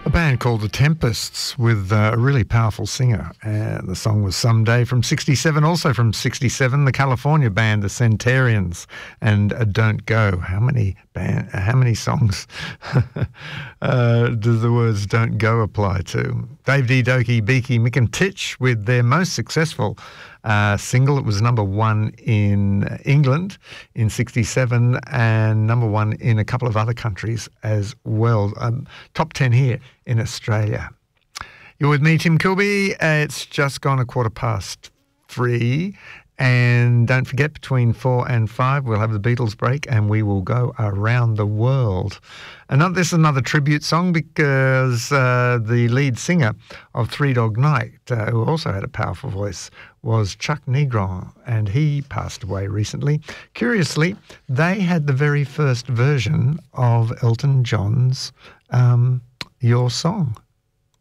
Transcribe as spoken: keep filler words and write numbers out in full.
A band called The Tempests with uh, a really powerful singer. And the song was Someday from sixty-seven. Also from sixty-seven, the California band, The Centurions, and uh, Don't Go. How many band, how many songs uh, do the words Don't Go apply to? Dave D, Doki, Beaky, Mick and Titch with their most successful uh, single. It was number one in England in sixty-seven and number one in a couple of other countries as well. Um, top ten here in Australia. You're with me, Tim Kilby. Uh, it's just gone a quarter past three. And don't forget, between four and five, we'll have the Beatles break and we will go around the world. Another, this is another tribute song because uh, the lead singer of Three Dog Night, uh, who also had a powerful voice, was Chuck Negron, and he passed away recently. Curiously, they had the very first version of Elton John's um, Your Song.